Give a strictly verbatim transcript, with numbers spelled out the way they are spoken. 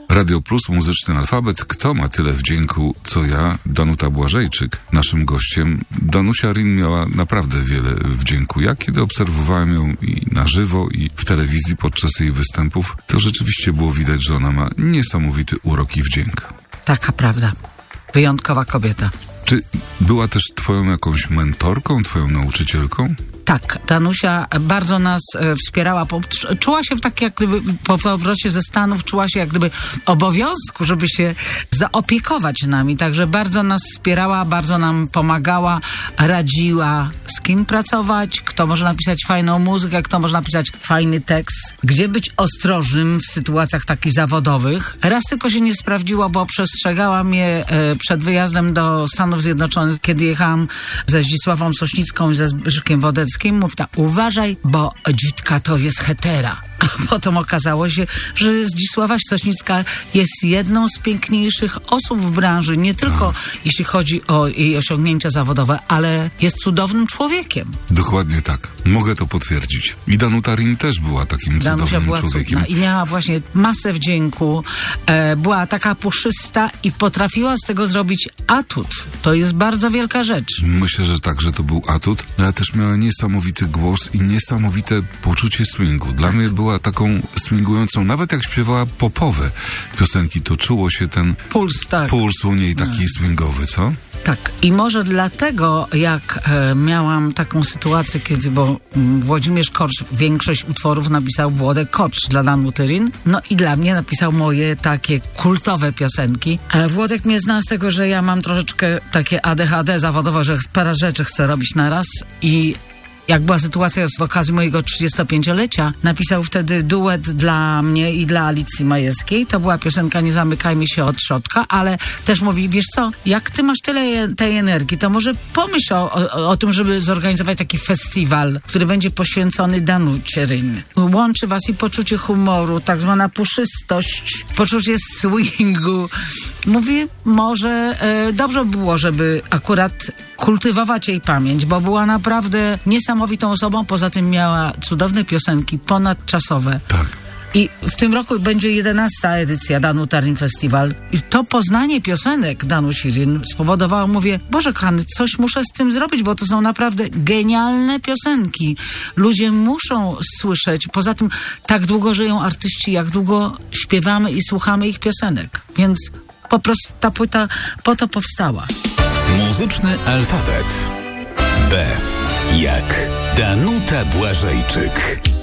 Radio Plus, Muzyczny Alfabet. Kto ma tyle wdzięku, co ja? Danuta Błażejczyk, naszym gościem. Danusia Rin miała naprawdę wiele wdzięku. Ja, kiedy obserwowałem ją i na żywo, i w telewizji podczas jej występów, to rzeczywiście było widać, że ona ma niesamowity urok i wdzięk. Taka prawda. Wyjątkowa kobieta. Czy była też twoją jakąś mentorką, twoją nauczycielką? Tak, Danusia bardzo nas e, wspierała. Po, czuła się w tak jak gdyby po powrocie ze Stanów, czuła się jak gdyby obowiązku, żeby się zaopiekować nami. Także bardzo nas wspierała, bardzo nam pomagała, radziła, z kim pracować, kto może napisać fajną muzykę, kto może napisać fajny tekst, gdzie być ostrożnym w sytuacjach takich zawodowych. Raz tylko się nie sprawdziło, bo przestrzegała mnie e, przed wyjazdem do Stanów Zjednoczonych, kiedy jechałam ze Zdzisławą Sośnicką i ze Zbyszkiem Wodeckim. Mówi tak, uważaj, bo Dzitka to jest hetera. A potem okazało się, że Zdzisława Sośnicka jest jedną z piękniejszych osób w branży, nie tylko A. jeśli chodzi o jej osiągnięcia zawodowe, ale jest cudownym człowiekiem. Dokładnie tak. Mogę to potwierdzić. I Danuta Rin też była takim Danusia cudownym była człowiekiem. Cudna i miała właśnie masę wdzięku. E, była taka puszysta i potrafiła z tego zrobić atut. To jest bardzo wielka rzecz. Myślę, że tak, że to był atut, ale też miała niesamowity głos i niesamowite poczucie swingu. Dla mnie była taką swingującą, nawet jak śpiewała popowe piosenki, to czuło się ten puls, tak. puls u niej taki swingowy, co? Tak. I może dlatego, jak e, miałam taką sytuację, kiedy, bo m, Włodzimierz Korcz większość utworów napisał Włodek Korcz dla Danuty Rin, no i dla mnie napisał moje takie kultowe piosenki. E, Włodek mnie zna z tego, że ja mam troszeczkę takie A D H D zawodowo, że parę rzeczy chcę robić na raz i jak była sytuacja z okazji mojego trzydziestopięciolecia, napisał wtedy duet dla mnie i dla Alicji Majewskiej. To była piosenka Nie zamykajmy się od środka, ale też mówi, wiesz co, jak ty masz tyle tej energii, to może pomyśl o, o, o tym, żeby zorganizować taki festiwal, który będzie poświęcony Danucie Rin. Łączy was i poczucie humoru, tak zwana puszystość, poczucie swingu. Mówi, może e, dobrze było, żeby akurat kultywować jej pamięć, bo była naprawdę niesamowitą osobą, poza tym miała cudowne piosenki, ponadczasowe. Tak. I w tym roku będzie jedenasta edycja Danuta Rin Festival. I to poznanie piosenek Danusi Rin spowodowało, mówię, Boże kochany, coś muszę z tym zrobić, bo to są naprawdę genialne piosenki. Ludzie muszą słyszeć. Poza tym tak długo żyją artyści, jak długo śpiewamy i słuchamy ich piosenek. Więc po prostu ta płyta po to powstała. Muzyczny alfabet. B jak Danuta Błażejczyk.